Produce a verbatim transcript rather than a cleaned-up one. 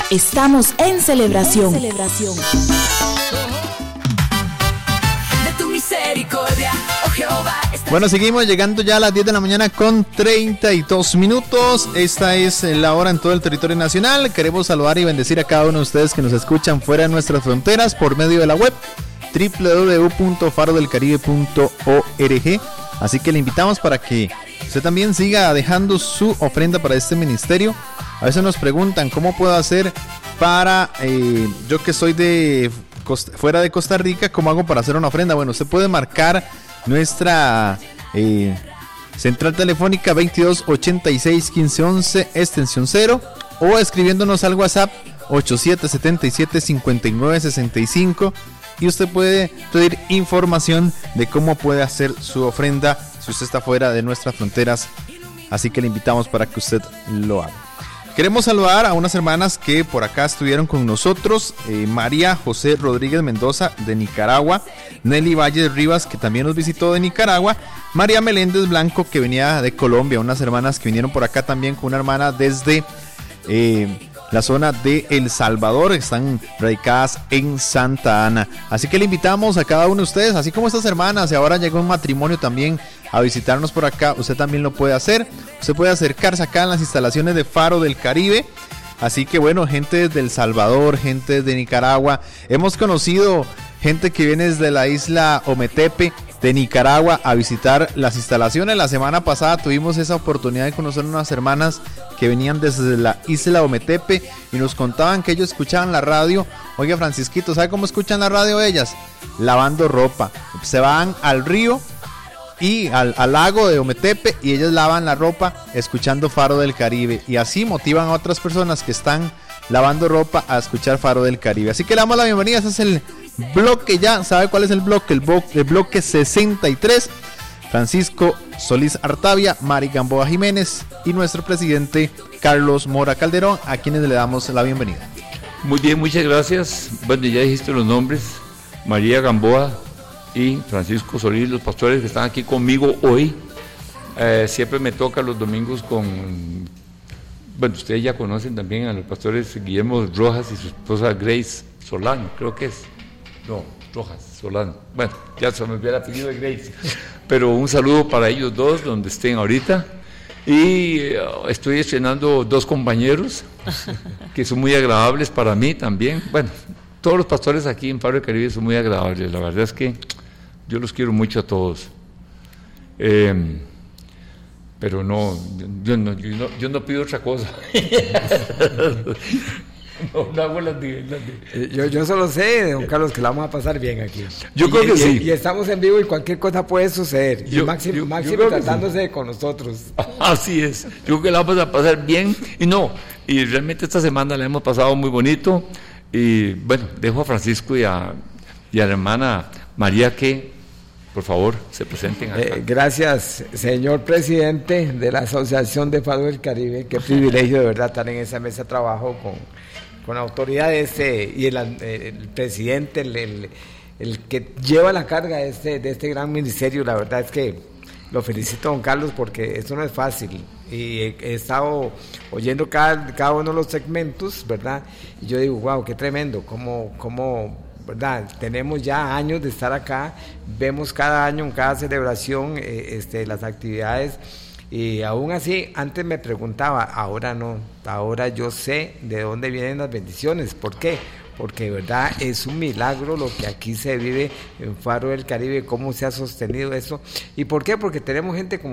Estamos en celebración. En celebración. Bueno, seguimos llegando ya a las diez de la mañana con treinta y dos minutos. Esta es la hora en todo el territorio nacional. Queremos saludar y bendecir a cada uno de ustedes que nos escuchan fuera de nuestras fronteras por medio de la web doble u doble u doble u punto faro del caribe punto org. Así que le invitamos para que usted también siga dejando su ofrenda para este ministerio. A veces nos preguntan cómo puedo hacer para, eh, yo que soy de fuera de Costa Rica, ¿cómo hago para hacer una ofrenda? Bueno, usted puede marcar nuestra eh, central telefónica veintidós ochenta y seis quince once extensión cero o escribiéndonos al WhatsApp ochenta y siete setenta y siete cincuenta y nueve sesenta y cinco y usted puede pedir información de cómo puede hacer su ofrenda si usted está fuera de nuestras fronteras, así que le invitamos para que usted lo haga. Queremos saludar a unas hermanas que por acá estuvieron con nosotros, eh, María José Rodríguez Mendoza de Nicaragua, Nelly Valle Rivas que también nos visitó de Nicaragua, María Meléndez Blanco que venía de Colombia, unas hermanas que vinieron por acá también con una hermana desde eh, la zona de El Salvador, están radicadas en Santa Ana. Así que le invitamos a cada uno de ustedes, así como estas hermanas, y ahora llegó un matrimonio también a visitarnos por acá, usted también lo puede hacer, usted puede acercarse acá en las instalaciones de Faro del Caribe. Así que bueno, gente desde El Salvador, gente de Nicaragua, hemos conocido gente que viene desde la isla Ometepe de Nicaragua a visitar las instalaciones. La semana pasada tuvimos esa oportunidad de conocer unas hermanas que venían desde la isla Ometepe y nos contaban que ellos escuchaban la radio. Oiga, Francisquito, ¿sabe cómo escuchan la radio ellas? Lavando ropa. Se van al río y al, al lago de Ometepe y ellas lavan la ropa escuchando Faro del Caribe, y así motivan a otras personas que están lavando ropa a escuchar Faro del Caribe. Así que le damos la bienvenida. Ese es el bloque, ya sabe cuál es el bloque, el, bo- el bloque sesenta y tres. Francisco Solís Artavia, Mari Gamboa Jiménez y nuestro presidente Carlos Mora Calderón, a quienes le damos la bienvenida. Muy bien, muchas gracias. Bueno, ya dijiste los nombres, María Gamboa y Francisco Solís, los pastores que están aquí conmigo hoy. Eh, siempre me toca los domingos con, bueno, ustedes ya conocen también a los pastores Guillermo Rojas y su esposa Grace Solano, creo que es, no, Rojas Solano, bueno, ya se me olvidó el apellido de Grace, pero un saludo para ellos dos, donde estén ahorita. Y uh, estoy estrenando dos compañeros que son muy agradables para mí también. Bueno, todos los pastores aquí en Faro del Caribe son muy agradables, la verdad es que yo los quiero mucho a todos. Eh, pero no yo, no, yo no, yo no pido otra cosa. No, no hago las de, las de... Yo, yo solo sé, don Carlos, que la vamos a pasar bien aquí. Yo y, creo que y, sí. Y estamos en vivo y cualquier cosa puede suceder. Yo, y máximo, yo, máximo yo tratándose sí. con nosotros. Así es. Yo creo que la vamos a pasar bien. Y no, y realmente esta semana la hemos pasado muy bonito. Y bueno, dejo a Francisco y a, y a la hermana María que, por favor, se presenten acá. Eh, gracias, señor presidente de la Asociación de Faro del Caribe. Qué privilegio de verdad estar en esa mesa de trabajo con, con autoridades eh, y el, el presidente, el, el, el que lleva la carga de este, de este gran ministerio. La verdad es que lo felicito, don Carlos, porque esto no es fácil. Y he, he estado oyendo cada, cada uno de los segmentos, ¿verdad? Y yo digo, wow, qué tremendo, cómo, cómo, ¿verdad? Tenemos ya años de estar acá, vemos cada año en cada celebración eh, este, las actividades, y aún así, antes me preguntaba, ahora no, ahora yo sé de dónde vienen las bendiciones. ¿Por qué? Porque de verdad es un milagro lo que aquí se vive en Faro del Caribe, cómo se ha sostenido eso. ¿Y por qué? Porque tenemos gente como